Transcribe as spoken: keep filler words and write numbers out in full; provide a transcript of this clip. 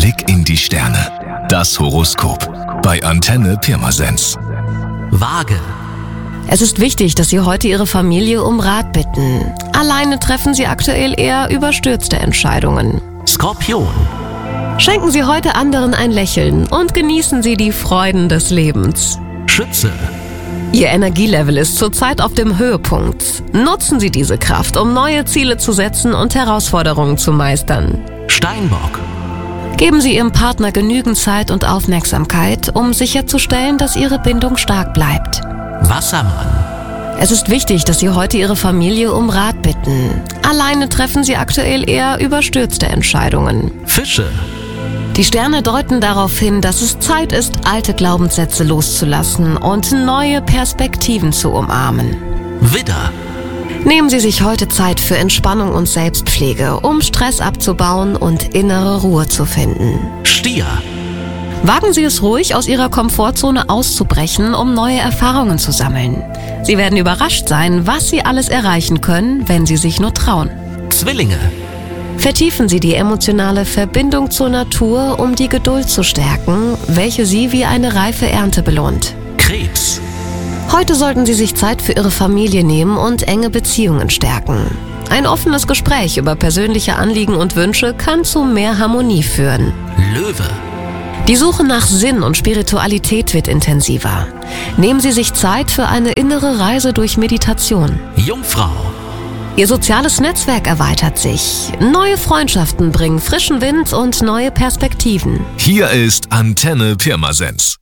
Blick in die Sterne. Das Horoskop bei Antenne Pirmasens. Waage. Es ist wichtig, dass Sie heute Ihre Familie um Rat bitten. Alleine treffen Sie aktuell eher überstürzte Entscheidungen. Skorpion. Schenken Sie heute anderen ein Lächeln und genießen Sie die Freuden des Lebens. Schütze. Ihr Energielevel ist zurzeit auf dem Höhepunkt. Nutzen Sie diese Kraft, um neue Ziele zu setzen und Herausforderungen zu meistern. Steinbock. Geben Sie Ihrem Partner genügend Zeit und Aufmerksamkeit, um sicherzustellen, dass Ihre Bindung stark bleibt. Wassermann. Es ist wichtig, dass Sie heute Ihre Familie um Rat bitten. Alleine treffen Sie aktuell eher überstürzte Entscheidungen. Fische. Die Sterne deuten darauf hin, dass es Zeit ist, alte Glaubenssätze loszulassen und neue Perspektiven zu umarmen. Widder. Nehmen Sie sich heute Zeit für Entspannung und Selbstpflege, um Stress abzubauen und innere Ruhe zu finden. Stier. Wagen Sie es ruhig, aus Ihrer Komfortzone auszubrechen, um neue Erfahrungen zu sammeln. Sie werden überrascht sein, was Sie alles erreichen können, wenn Sie sich nur trauen. Zwillinge. Vertiefen Sie die emotionale Verbindung zur Natur, um die Geduld zu stärken, welche Sie wie eine reife Ernte belohnt. Krebs. Heute sollten Sie sich Zeit für Ihre Familie nehmen und enge Beziehungen stärken. Ein offenes Gespräch über persönliche Anliegen und Wünsche kann zu mehr Harmonie führen. Löwe. Die Suche nach Sinn und Spiritualität wird intensiver. Nehmen Sie sich Zeit für eine innere Reise durch Meditation. Jungfrau. Ihr soziales Netzwerk erweitert sich. Neue Freundschaften bringen frischen Wind und neue Perspektiven. Hier ist Antenne Pirmasens.